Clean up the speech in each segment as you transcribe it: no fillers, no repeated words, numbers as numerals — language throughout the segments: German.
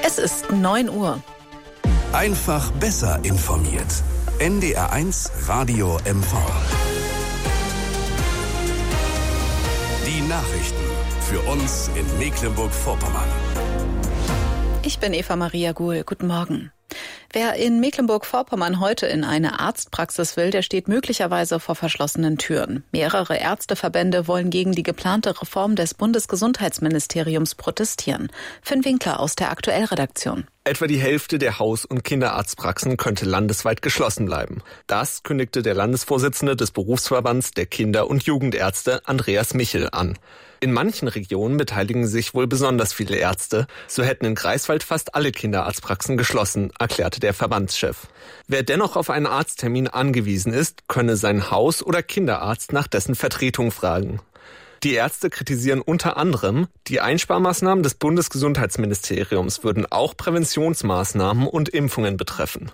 Es ist 9 Uhr. Einfach besser informiert. NDR1 Radio MV. Die Nachrichten für uns in Mecklenburg-Vorpommern. Ich bin Eva Maria Guhl. Guten Morgen. Wer in Mecklenburg-Vorpommern heute in eine Arztpraxis will, der steht möglicherweise vor verschlossenen Türen. Mehrere Ärzteverbände wollen gegen die geplante Reform des Bundesgesundheitsministeriums protestieren. Finn Winkler aus der Aktuellredaktion. Etwa die Hälfte der Haus- und Kinderarztpraxen könnte landesweit geschlossen bleiben. Das kündigte der Landesvorsitzende des Berufsverbands der Kinder- und Jugendärzte, Andreas Michel, an. In manchen Regionen beteiligen sich wohl besonders viele Ärzte. So hätten in Greifswald fast alle Kinderarztpraxen geschlossen, erklärte der Verbandschef. Wer dennoch auf einen Arzttermin angewiesen ist, könne seinen Haus- oder Kinderarzt nach dessen Vertretung fragen. Die Ärzte kritisieren unter anderem, die Einsparmaßnahmen des Bundesgesundheitsministeriums würden auch Präventionsmaßnahmen und Impfungen betreffen.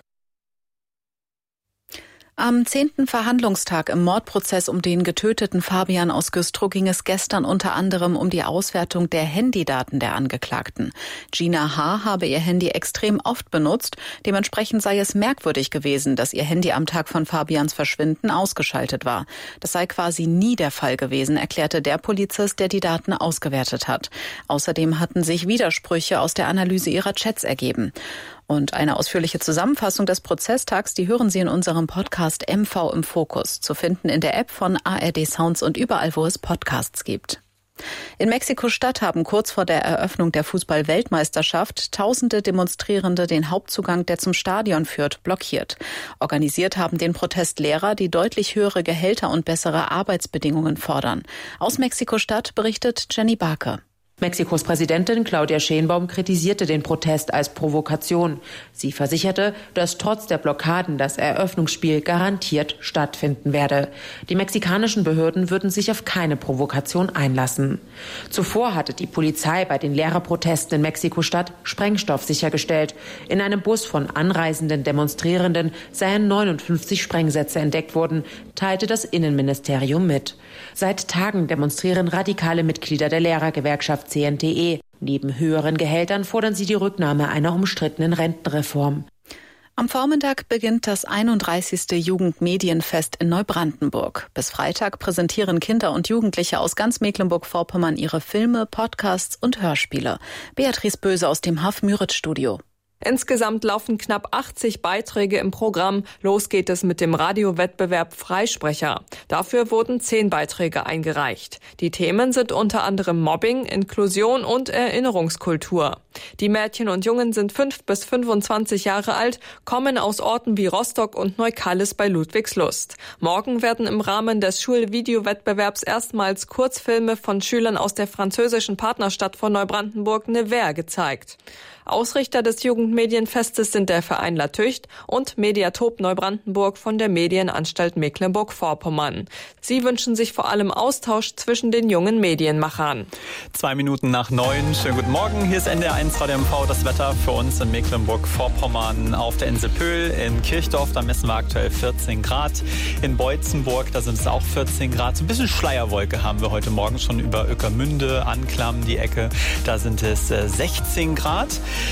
Am 10. Verhandlungstag im Mordprozess um den getöteten Fabian aus Güstrow ging es gestern unter anderem um die Auswertung der Handydaten der Angeklagten. Gina H. habe ihr Handy extrem oft benutzt. Dementsprechend sei es merkwürdig gewesen, dass ihr Handy am Tag von Fabians Verschwinden ausgeschaltet war. Das sei quasi nie der Fall gewesen, erklärte der Polizist, der die Daten ausgewertet hat. Außerdem hatten sich Widersprüche aus der Analyse ihrer Chats ergeben. Und eine ausführliche Zusammenfassung des Prozesstags, die hören Sie in unserem Podcast MV im Fokus, zu finden in der App von ARD Sounds und überall, wo es Podcasts gibt. In Mexiko-Stadt haben kurz vor der Eröffnung der Fußball-Weltmeisterschaft tausende Demonstrierende den Hauptzugang, der zum Stadion führt, blockiert. Organisiert haben den Protest Lehrer, die deutlich höhere Gehälter und bessere Arbeitsbedingungen fordern. Aus Mexiko-Stadt berichtet Jenny Barke. Mexikos Präsidentin Claudia Sheinbaum kritisierte den Protest als Provokation. Sie versicherte, dass trotz der Blockaden das Eröffnungsspiel garantiert stattfinden werde. Die mexikanischen Behörden würden sich auf keine Provokation einlassen. Zuvor hatte die Polizei bei den Lehrerprotesten in Mexiko-Stadt Sprengstoff sichergestellt. In einem Bus von anreisenden Demonstrierenden seien 59 Sprengsätze entdeckt worden, teilte das Innenministerium mit. Seit Tagen demonstrieren radikale Mitglieder der Lehrergewerkschaft CNTE. Neben höheren Gehältern fordern sie die Rücknahme einer umstrittenen Rentenreform. Am Vormittag beginnt das 31. Jugendmedienfest in Neubrandenburg. Bis Freitag präsentieren Kinder und Jugendliche aus ganz Mecklenburg-Vorpommern ihre Filme, Podcasts und Hörspiele. Beatrice Böse aus dem Haff-Müritz-Studio. Insgesamt laufen knapp 80 Beiträge im Programm. Los geht es mit dem Radiowettbewerb Freisprecher. Dafür wurden 10 Beiträge eingereicht. Die Themen sind unter anderem Mobbing, Inklusion und Erinnerungskultur. Die Mädchen und Jungen sind 5 bis 25 Jahre alt, kommen aus Orten wie Rostock und Neukallis bei Ludwigslust. Morgen werden im Rahmen des Schulvideowettbewerbs erstmals Kurzfilme von Schülern aus der französischen Partnerstadt von Neubrandenburg Nevers gezeigt. Ausrichter des Jugendmedienfestes sind der Verein La Tücht und Mediatop Neubrandenburg von der Medienanstalt Mecklenburg-Vorpommern. Sie wünschen sich vor allem Austausch zwischen den jungen Medienmachern. 2 Minuten nach 9. Schönen guten Morgen. Hier ist NDR1 Radio MV. Das Wetter für uns in Mecklenburg-Vorpommern auf der Insel Pöhl. In Kirchdorf, da messen wir aktuell 14 Grad. In Beutzenburg, da sind es auch 14 Grad. So ein bisschen Schleierwolke haben wir heute Morgen schon über Ueckermünde, Anklam, die Ecke. Da sind es 16 Grad.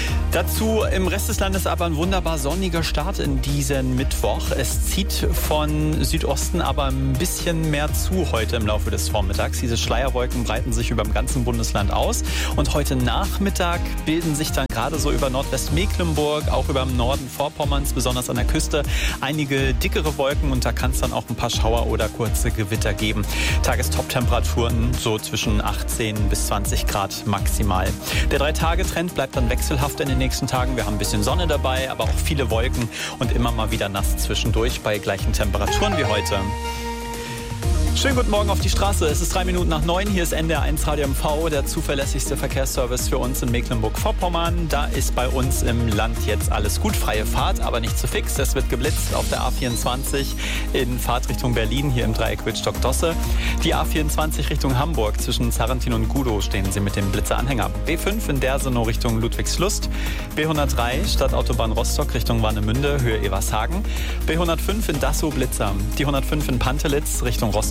Dazu im Rest des Landes aber ein wunderbar sonniger Start in diesen Mittwoch. Es zieht von Südosten aber ein bisschen mehr zu heute im Laufe des Vormittags. Diese Schleierwolken breiten sich über dem ganzen Bundesland aus. Und heute Nachmittag bilden sich dann gerade so über Nordwestmecklenburg, auch über dem Norden Vorpommerns, besonders an der Küste, einige dickere Wolken. Und da kann es dann auch ein paar Schauer oder kurze Gewitter geben. Tagestop-Temperaturen so zwischen 18 bis 20 Grad maximal. Der 3-Tage-Trend bleibt dann wechselhaft in den nächsten Tagen. Wir haben ein bisschen Sonne dabei, aber auch viele Wolken und immer mal wieder nass zwischendurch bei gleichen Temperaturen wie heute. Schönen guten Morgen auf die Straße. Es ist 3 Minuten nach 9. Hier ist NDR1 Radio MV, der zuverlässigste Verkehrsservice für uns in Mecklenburg-Vorpommern. Da ist bei uns im Land jetzt alles gut. Freie Fahrt, aber nicht zu fix. Es wird geblitzt auf der A24 in Fahrtrichtung Berlin, hier im Dreieck Wittstock-Dosse. Die A24 Richtung Hamburg zwischen Zarrentin und Gudow stehen Sie mit dem Blitzeranhänger. B5 in Dersenow Richtung Ludwigslust. B103 Stadtautobahn Rostock Richtung Warnemünde, Höhe Evershagen. B105 in Dassow Blitzer. Die 105 in Pantelitz Richtung Rostock.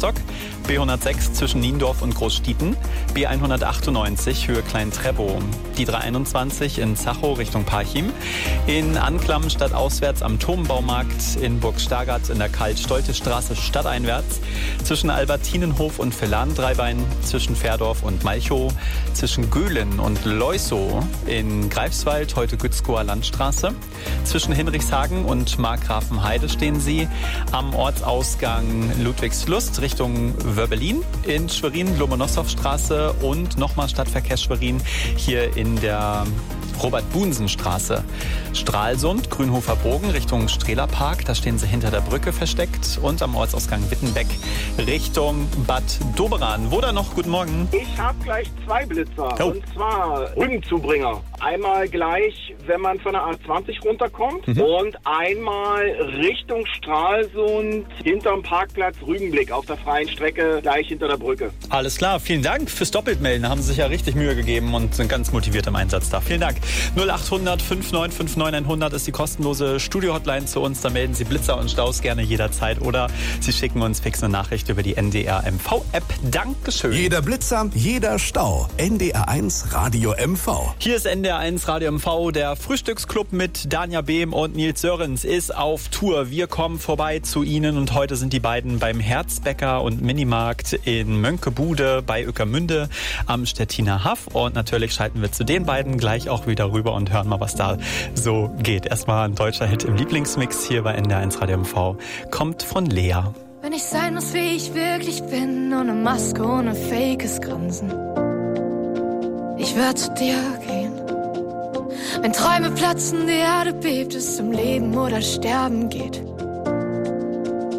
Rostock, B106 zwischen Niendorf und Großstieten, B198 Höhe Klein-Treppow, die 321 in Zachow Richtung Parchim, in Anklam stadtauswärts am Turmbaumarkt, in Burg Stargard in der Karl-Stolte-Straße stadteinwärts, zwischen Albertinenhof und Villan-Dreibein, zwischen Fährdorf und Malchow, zwischen Göhlen und Leusow, in Greifswald, heute Gützkower Landstraße, zwischen Hinrichshagen und Markgrafenheide stehen sie, am Ortsausgang Ludwigslust Richtung Wörbelin, in Schwerin Lomonossow-Straße und nochmal Stadtverkehr Schwerin hier in der Robert-Bunsen-Straße. Stralsund, Grünhofer Bogen Richtung Strehlerpark, da stehen sie hinter der Brücke versteckt, und am Ortsausgang Wittenbeck Richtung Bad Doberan. Wo da noch? Guten Morgen. Ich habe gleich 2 Blitzer, und zwar Rügenzubringer. Einmal gleich, wenn man von der A20 runterkommt, und einmal Richtung Stralsund hinterm Parkplatz Rügenblick auf der freien Strecke gleich hinter der Brücke. Alles klar, vielen Dank fürs Doppeltmelden. Da haben Sie sich ja richtig Mühe gegeben und sind ganz motiviert im Einsatz da. Vielen Dank. 0800 5959 100 ist die kostenlose Studio-Hotline zu uns. Da melden Sie Blitzer und Staus gerne jederzeit, oder Sie schicken uns fix eine Nachricht über die NDR MV-App. Dankeschön. Jeder Blitzer, jeder Stau. NDR1 Radio MV. Hier ist NDR1 Radio MV. Der Frühstücksclub mit Danja Behm und Nils Sörens ist auf Tour. Wir kommen vorbei zu Ihnen, und heute sind die beiden beim Herzbäcker und Minimarkt in Mönckebude bei Ueckermünde am Stettiner Haff. Und natürlich schalten wir zu den beiden gleich auch wieder rüber und hören mal, was da so geht. Erstmal ein deutscher Hit im Lieblingsmix hier bei NDR1 Radio MV. Kommt von Lea. Wenn ich sein muss, wie ich wirklich bin, ohne Maske, ohne fakes Grinsen, ich werde zu dir gehen. Wenn Träume platzen, die Erde bebt, es um Leben oder Sterben geht.